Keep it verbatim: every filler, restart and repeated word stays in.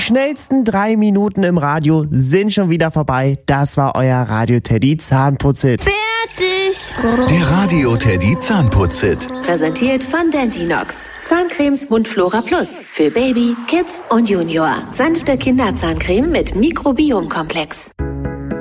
schnellsten drei Minuten im Radio sind schon wieder vorbei. Das war euer Radio Teddy Zahnputzhit. Fertig! Der Radio Teddy Zahnputzhit. Präsentiert von Dentinox. Zahncremes Mundflora Plus. Für Baby, Kids und Junior. Sanfte Kinderzahncreme mit Mikrobiomkomplex.